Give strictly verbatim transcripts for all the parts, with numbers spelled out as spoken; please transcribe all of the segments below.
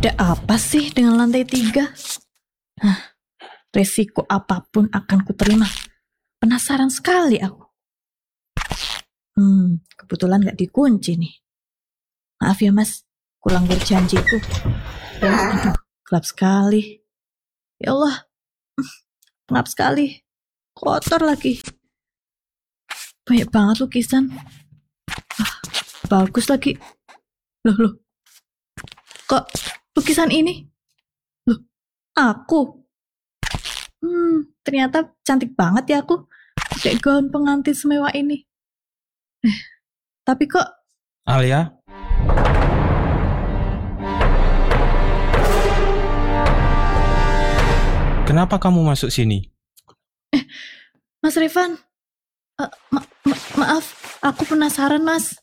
Ada apa sih dengan lantai tiga? Hah, resiko apapun akan kuterima. Penasaran sekali aku. Hmm, kebetulan gak dikunci nih. Maaf ya mas, kulanggar janjiku. Aduh, gelap sekali. Ya Allah, gelap sekali. Kotor lagi. Banyak banget lukisan. Ah, bagus lagi. Loh, loh. Kok lukisan ini? Loh, aku? Hmm, ternyata cantik banget ya aku. Pakai gaun pengantin semewah ini. Eh, tapi kok... Alia? Kenapa kamu masuk sini? Eh, Mas Revan. Uh, ma- ma- maaf, aku penasaran mas.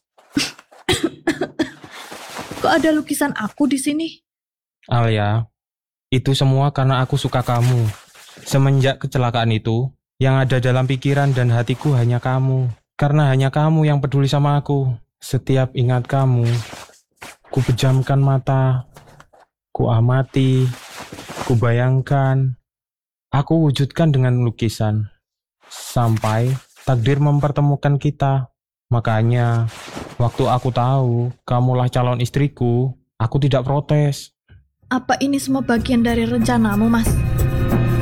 Kok ada lukisan aku di sini? Alia, itu semua karena aku suka kamu. Semenjak kecelakaan itu, yang ada dalam pikiran dan hatiku hanya kamu. Karena hanya kamu yang peduli sama aku. Setiap ingat kamu, ku pejamkan mata, ku amati, ku bayangkan. Aku wujudkan dengan lukisan. Sampai takdir mempertemukan kita. Makanya, waktu aku tahu kamulah calon istriku, aku tidak protes. Apa ini semua bagian dari rencanamu, Mas?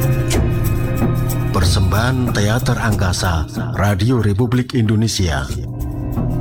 Persembahan Teater Angkasa Radio Republik Indonesia